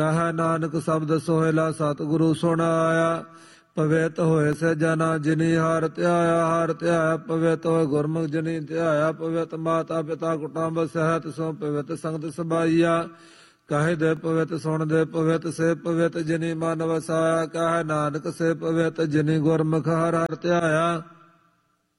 ਕਹੈ ਨਾਨਕ ਸ਼ਬਦ ਸੋਹਿਲਾ ਸਤਿਗੁਰੂ ਸੁਣਾਇਆ। ਪਵਿੱਤ ਹੋਏ ਸੇ ਜਨਾ ਜਿਨੀ ਹਰਿ ਧਿਆਇਆ। ਹਰਿ ਧਿਆਇਆ ਪਵਿੱਤ ਹੋਏ ਗੁਰਮੁਖ ਜਿਨੀ ਧਿਆਇਆ। ਪਵਿੱਤ ਮਾਤਾ ਪਿਤਾ ਕੁਟੁੰਬ ਸਹਿਤ ਸੋ ਪਵਿੱਤ ਸੰਗਤ ਸਬਾਈਆ। ਕਹੇ ਦੇ ਪਵਿੱਤ ਸੁਣ ਦੇ ਪਵਿੱਤ ਸੇ ਪਵਿੱਤ ਜਿਨੀ ਮਨ ਵਸਾਇਆ। ਕਹੈ ਨਾਨਕ ਸੇ ਪਵਿੱਤ ਜਿਨੀ ਗੁਰਮੁਖ ਹਰਿ ਹਰਿ ਧਿਆਇਆ।